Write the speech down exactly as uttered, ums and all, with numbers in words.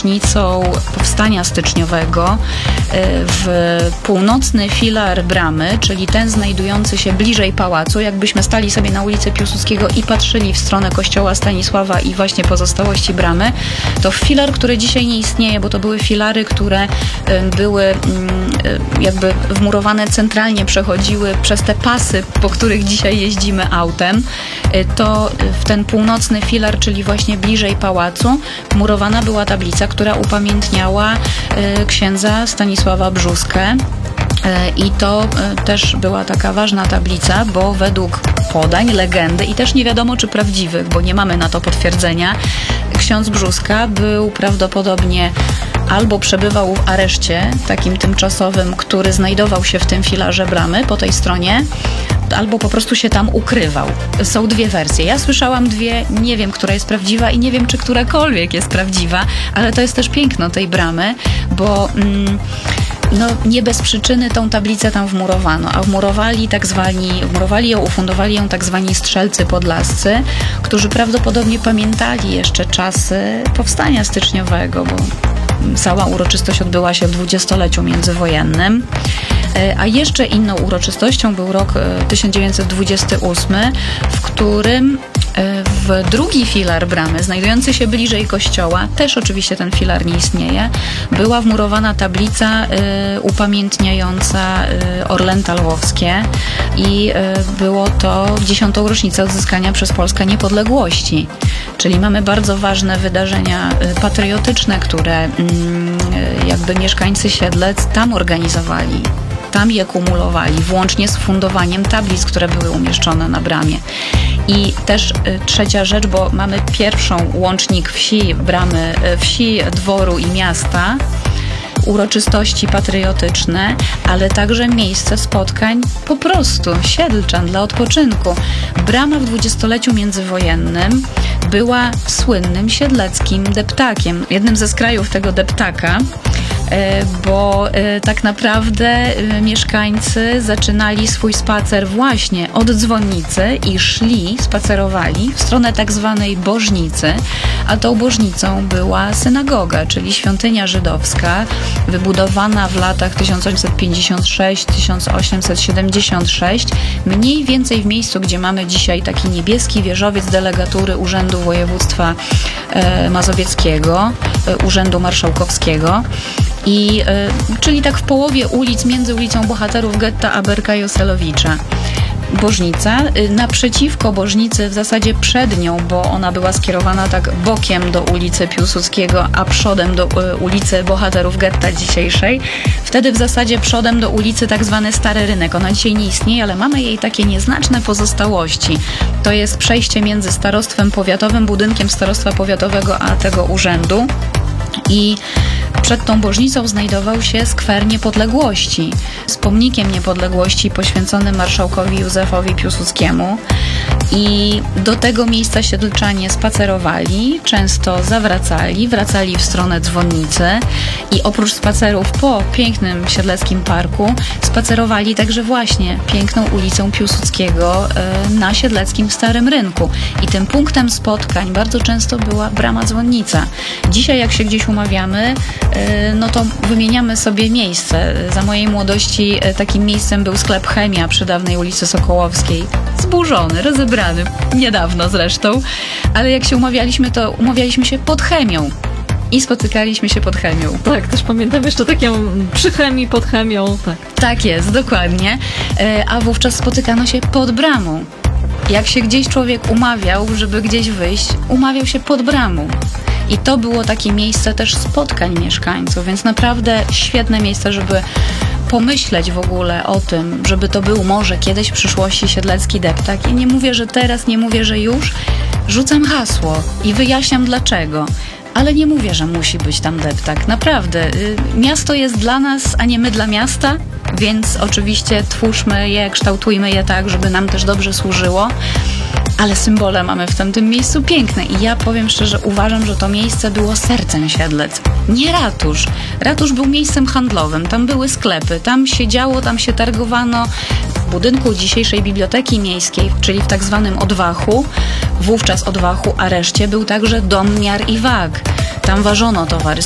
rocznicą powstania styczniowego w północny filar bramy, czyli ten znajdujący się bliżej pałacu, jakbyśmy stali sobie na ulicy Piłsudskiego i patrzyli w stronę kościoła Stanisława i właśnie pozostałości bramy, to filar, który dzisiaj nie istnieje, bo to były filary, które były jakby wmurowane centralnie, przechodziły przez te pasy, po których dzisiaj jeździmy autem, to w ten północny filar, czyli właśnie bliżej pałacu, murowana była tablica, która upamiętniała księdza Stanisława Brzóskę. I to też była taka ważna tablica, bo według podań, legendy i też nie wiadomo czy prawdziwych, bo nie mamy na to potwierdzenia, ksiądz Brzóska był prawdopodobnie albo przebywał w areszcie takim tymczasowym, który znajdował się w tym filarze bramy po tej stronie, albo po prostu się tam ukrywał. Są dwie wersje. Ja słyszałam dwie, nie wiem, która jest prawdziwa i nie wiem, czy którakolwiek jest prawdziwa, ale to jest też piękno tej bramy, bo mm, no, nie bez przyczyny tą tablicę tam wmurowano, a wmurowali tak zwani, wmurowali ją, ufundowali ją tak zwani strzelcy podlascy, którzy prawdopodobnie pamiętali jeszcze czasy powstania styczniowego, bo cała uroczystość odbyła się w dwudziestoleciu międzywojennym. A jeszcze inną uroczystością był rok tysiąc dziewięćset dwudziesty ósmy, w którym w drugi filar bramy, znajdujący się bliżej kościoła, też oczywiście ten filar nie istnieje, była wmurowana tablica y, upamiętniająca y, Orlęta Lwowskie i y, było to dziesiątą rocznicę odzyskania przez Polskę niepodległości. Czyli mamy bardzo ważne wydarzenia y, patriotyczne, które y, jakby mieszkańcy Siedlec tam organizowali. Tam je kumulowali, włącznie z fundowaniem tablic, które były umieszczone na bramie. I też y, trzecia rzecz, bo mamy pierwszą łącznik wsi, bramy, y, wsi, dworu i miasta, uroczystości patriotyczne, ale także miejsce spotkań po prostu siedlczan dla odpoczynku. Brama w dwudziestoleciu międzywojennym była słynnym siedleckim deptakiem, jednym ze skrajów tego deptaka, bo tak naprawdę mieszkańcy zaczynali swój spacer właśnie od dzwonnicy i szli, spacerowali w stronę tak zwanej Bożnicy, a tą Bożnicą była synagoga, czyli świątynia żydowska, wybudowana w latach tysiąc osiemset pięćdziesiąt sześć do tysiąc osiemset siedemdziesiąt sześć, mniej więcej w miejscu, gdzie mamy dzisiaj taki niebieski wieżowiec delegatury Urzędu Województwa Mazowieckiego, Urzędu Marszałkowskiego. I, y, czyli tak w połowie ulic, między ulicą Bohaterów Getta a Berka Joselowicza. Bożnica, y, naprzeciwko Bożnicy, w zasadzie przed nią, bo ona była skierowana tak bokiem do ulicy Piłsudskiego, a przodem do y, ulicy Bohaterów Getta dzisiejszej. Wtedy w zasadzie przodem do ulicy tak zwany Stary Rynek. Ona dzisiaj nie istnieje, ale mamy jej takie nieznaczne pozostałości. To jest przejście między starostwem powiatowym, budynkiem starostwa powiatowego, a tego urzędu. I przed tą Bożnicą znajdował się skwer Niepodległości z pomnikiem Niepodległości poświęconym marszałkowi Józefowi Piłsudskiemu. I do tego miejsca siedlczanie spacerowali, często zawracali, wracali w stronę dzwonnicy i oprócz spacerów po pięknym siedleckim parku spacerowali także właśnie piękną ulicą Piłsudskiego na siedleckim Starym Rynku. I tym punktem spotkań bardzo często była brama dzwonnica. Dzisiaj jak się gdzieś umawiamy, no to wymieniamy sobie miejsce. Za mojej młodości takim miejscem był sklep Chemia przy dawnej ulicy Sokołowskiej. Zburzony, rozebrany, niedawno zresztą, ale jak się umawialiśmy, to umawialiśmy się pod Chemią i spotykaliśmy się pod Chemią. Tak, też pamiętam jeszcze taką przy Chemii, pod Chemią, tak. Tak jest, dokładnie, a wówczas spotykano się pod bramą. Jak się gdzieś człowiek umawiał, żeby gdzieś wyjść, umawiał się pod bramą. I to było takie miejsce też spotkań mieszkańców, więc naprawdę świetne miejsce, żeby pomyśleć w ogóle o tym, żeby to był może kiedyś w przyszłości siedlecki deptak. Ja nie mówię, że teraz, nie mówię, że już. Rzucam hasło i wyjaśniam dlaczego. Ale nie mówię, że musi być tam deptak. Naprawdę. Miasto jest dla nas, a nie my dla miasta, więc oczywiście twórzmy je, kształtujmy je tak, żeby nam też dobrze służyło. Ale symbole mamy w tamtym miejscu piękne i ja powiem szczerze, uważam, że to miejsce było sercem Siedlec. Nie ratusz. Ratusz był miejscem handlowym, tam były sklepy, tam się działo, tam się targowano. W budynku dzisiejszej Biblioteki Miejskiej, czyli w tak zwanym odwachu, wówczas odwachu, areszcie, był także dom miar i wag. Tam ważono towary.